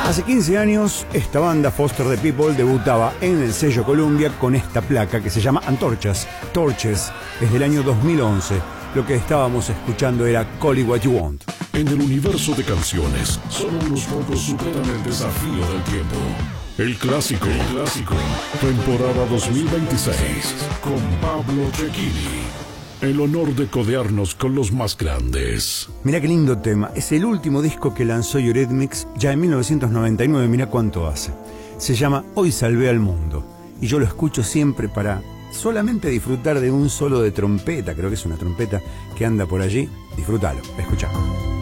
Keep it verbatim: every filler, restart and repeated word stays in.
Hace quince años, esta banda Foster the People debutaba en el sello Columbia con esta placa que se llama Antorchas, Torches, desde el año dos mil once. Lo que estábamos escuchando era Call It What You Want. En el universo de canciones, solo unos pocos superan el desafío del tiempo. El clásico, el clásico, temporada dos mil veintiséis, con Pablo Cecchini. El honor de codearnos con los más grandes. Mirá qué lindo tema. Es el último disco que lanzó Eurythmics ya en mil novecientos noventa y nueve. Mirá cuánto hace. Se llama Hoy Salvé al Mundo. Y yo lo escucho siempre para solamente disfrutar de un solo de trompeta. Creo que es una trompeta que anda por allí. Disfrútalo. Escuchá.